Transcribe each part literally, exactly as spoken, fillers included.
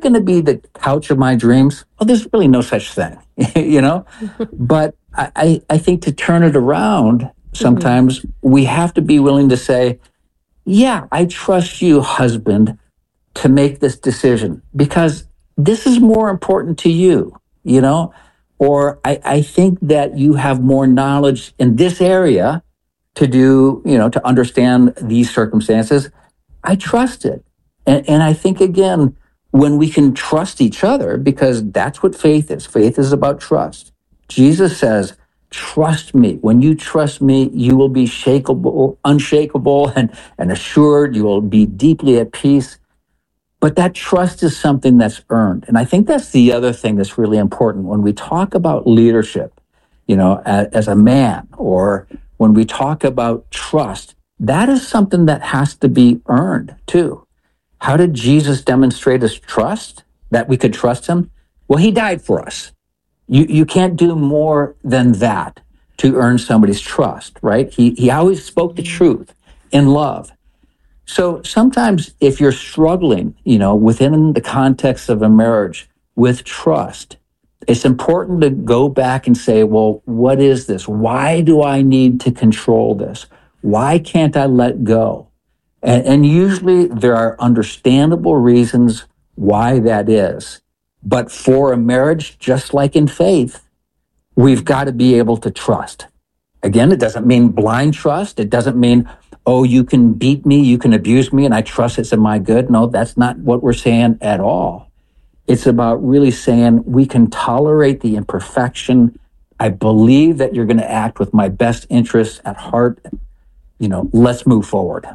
going to be the couch of my dreams? Well, there's really no such thing, you know? But I, I think to turn it around, sometimes mm-hmm. we have to be willing to say, yeah, I trust you, husband, to make this decision because this is more important to you, you know? Or I, I think that you have more knowledge in this area to do, you know, to understand these circumstances. I trust it. And, and I think, again, when we can trust each other, because that's what faith is. Faith is about trust. Jesus says, trust me. When you trust me, you will be shakeable, unshakable and, and assured. You will be deeply at peace. But that trust is something that's earned. And I think that's the other thing that's really important when we talk about leadership, you know, as, as a man, or when we talk about trust, that is something that has to be earned too. How did Jesus demonstrate his trust, that we could trust him? Well, he died for us. You you can't do more than that to earn somebody's trust, right? He he always spoke the truth in love. So sometimes if you're struggling, you know, within the context of a marriage with trust, it's important to go back and say, well, what is this? Why do I need to control this? Why can't I let go? And, and usually there are understandable reasons why that is. But for a marriage, just like in faith, we've got to be able to trust. Again, it doesn't mean blind trust. It doesn't mean, oh, you can beat me, you can abuse me, and I trust it's in my good. No, that's not what we're saying at all. It's about really saying we can tolerate the imperfection. I believe that you're going to act with my best interests at heart. You know, let's move forward.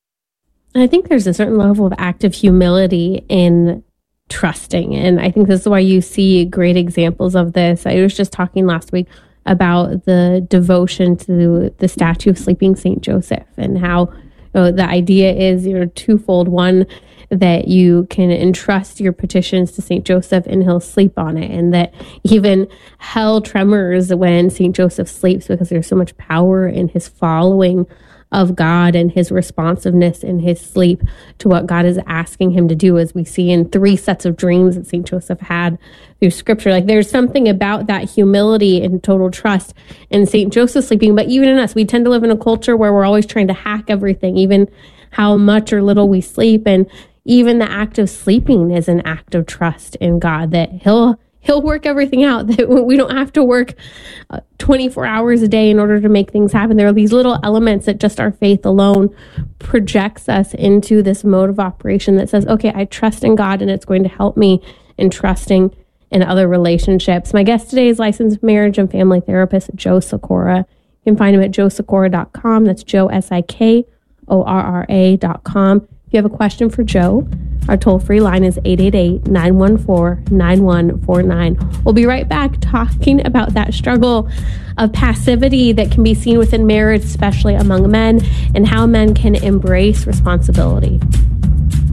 I think there's a certain level of active humility in trusting. And I think this is why you see great examples of this. I was just talking last week about the devotion to the statue of sleeping Saint Joseph and how you know, the idea is, you know, twofold. One, that you can entrust your petitions to Saint Joseph and he'll sleep on it. And that even hell tremors when Saint Joseph sleeps because there's so much power in his following of God and his responsiveness in his sleep to what God is asking him to do, as we see in three sets of dreams that Saint Joseph had through scripture. Like there's something about that humility and total trust in Saint Joseph sleeping. But even in us, we tend to live in a culture where we're always trying to hack everything, even how much or little we sleep. And even the act of sleeping is an act of trust in God, that he'll He'll work everything out, that we don't have to work uh, twenty-four hours a day in order to make things happen. There are these little elements that just our faith alone projects us into this mode of operation that says, okay, I trust in God and it's going to help me in trusting in other relationships. My guest today is licensed marriage and family therapist Joe Sikora. You can find him at joe sikora dot com. That's Joe, S I K O R R A dot com. If you have a question for Joe, our toll-free line is eight eight eight, nine one four, nine one four nine. We'll be right back talking about that struggle of passivity that can be seen within marriage, especially among men, and how men can embrace responsibility.